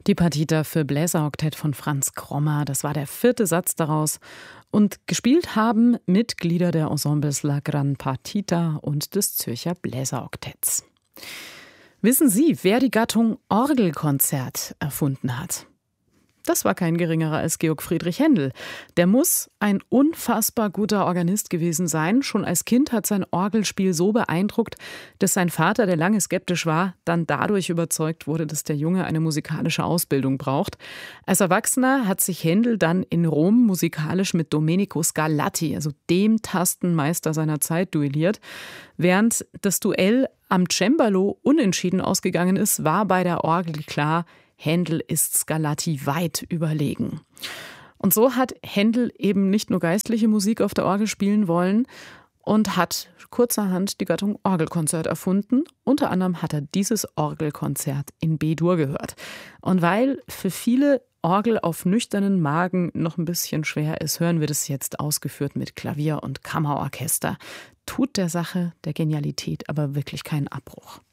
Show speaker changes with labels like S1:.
S1: Die Partita für Bläseroktett von Franz Krommer, das war der 4. Satz daraus. Und gespielt haben Mitglieder der Ensembles La Gran Partita und des Zürcher Bläseroktetts. Wissen Sie, wer die Gattung Orgelkonzert erfunden hat? Das war kein geringerer als Georg Friedrich Händel. Der muss ein unfassbar guter Organist gewesen sein. Schon als Kind hat sein Orgelspiel so beeindruckt, dass sein Vater, der lange skeptisch war, dann dadurch überzeugt wurde, dass der Junge eine musikalische Ausbildung braucht. Als Erwachsener hat sich Händel dann in Rom musikalisch mit Domenico Scarlatti, also dem Tastenmeister seiner Zeit, duelliert. Während das Duell am Cembalo unentschieden ausgegangen ist, war bei der Orgel klar, Händel ist Scarlatti weit überlegen. Und so hat Händel eben nicht nur geistliche Musik auf der Orgel spielen wollen und hat kurzerhand die Gattung Orgelkonzert erfunden. Unter anderem hat er dieses Orgelkonzert in B-Dur gehört. Und weil für viele Orgel auf nüchternen Magen noch ein bisschen schwer ist, hören wir das jetzt ausgeführt mit Klavier und Kammerorchester. Tut der Sache, der Genialität aber wirklich keinen Abbruch.